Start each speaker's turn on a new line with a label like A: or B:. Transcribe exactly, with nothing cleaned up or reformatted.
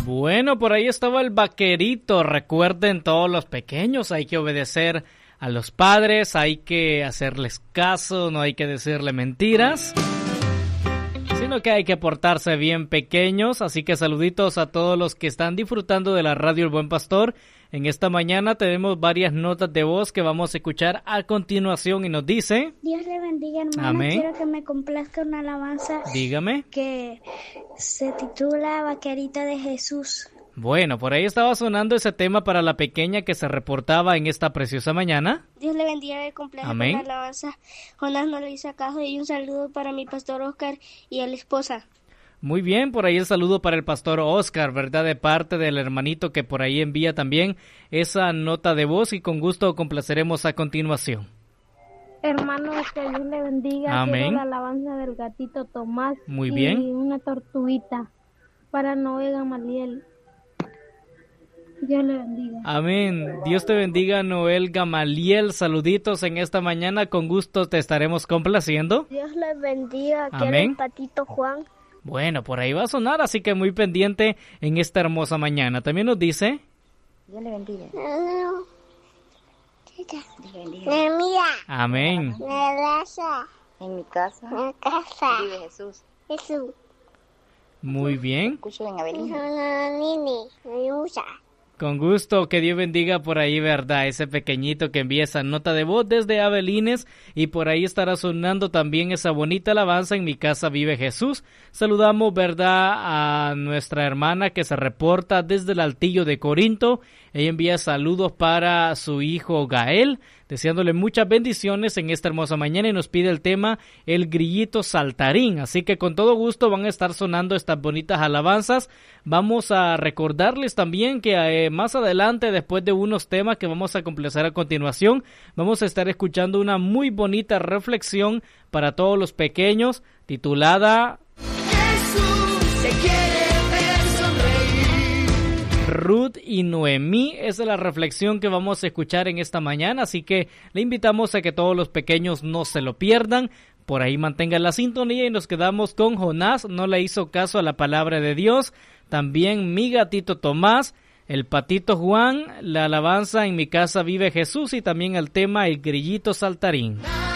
A: Bueno, por ahí estaba el vaquerito. Recuerden, todos los pequeños, hay que obedecer a los padres, hay que hacerles caso, no hay que decirle mentiras, sino que hay que portarse bien pequeños. Así que saluditos a todos los que están disfrutando de la radio El Buen Pastor. En esta mañana tenemos varias notas de voz que vamos a escuchar a continuación y nos dice...
B: Dios le bendiga, hermano.
A: Amén.
B: Quiero que me complazca una alabanza.
A: Dígame.
B: Que se titula Vaquerito de Jesús.
A: Bueno, por ahí estaba sonando ese tema para la pequeña que se reportaba en esta preciosa mañana.
B: Dios le bendiga el cumpleaños
A: Amén.
B: con la alabanza. Jonás no le hizo caso y un saludo para mi pastor Oscar y a la esposa.
A: Muy bien, por ahí el saludo para el pastor Oscar, ¿verdad? De parte del hermanito que por ahí envía también esa nota de voz y con gusto complaceremos a continuación.
C: Hermano, que Dios le bendiga.
A: Amén.
C: Quiero la alabanza del gatito Tomás.
A: Muy bien.
C: Y una tortuguita para Noé Gamaliel. Dios le bendiga.
A: Amén. Dios te bendiga, Noel Gamaliel. Saluditos en esta mañana. Con gusto te estaremos complaciendo.
B: Dios le bendiga. Quiero
A: Amén.
B: el patito Juan.
A: Bueno, por ahí va a sonar, así que muy pendiente en esta hermosa mañana. También nos dice...
D: Dios le bendiga.
B: No.
D: Dios le bendiga.
B: Mira.
A: Amén.
B: Me abraza.
D: En mi casa
B: En mi casa.
D: vive Jesús.
B: Jesús.
A: Muy bien.
D: Escucho en Avelino.
B: Nini. Me usa.
A: Con gusto, que Dios bendiga por ahí, ¿verdad? Ese pequeñito que envía esa nota de voz desde Avelines y por ahí estará sonando también esa bonita alabanza En mi casa vive Jesús. Saludamos, ¿verdad? A nuestra hermana que se reporta desde el Altillo de Corinto. Ella envía saludos para su hijo Gael, deseándole muchas bendiciones en esta hermosa mañana y nos pide el tema El Grillito Saltarín. Así que con todo gusto van a estar sonando estas bonitas alabanzas. Vamos a recordarles también que eh, más adelante, después de unos temas que vamos a complacer a continuación, vamos a estar escuchando una muy bonita reflexión para todos los pequeños titulada
E: Jesús se quiere ver sonreír.
A: Ruth y Noemí. Esa es la reflexión que vamos a escuchar en esta mañana, así que le invitamos a que todos los pequeños no se lo pierdan. Por ahí mantengan la sintonía y nos quedamos con Jonás, no le hizo caso a la palabra de Dios. También Mi gatito Tomás, el patito Juan, la alabanza En mi casa vive Jesús y también el tema El Grillito Saltarín.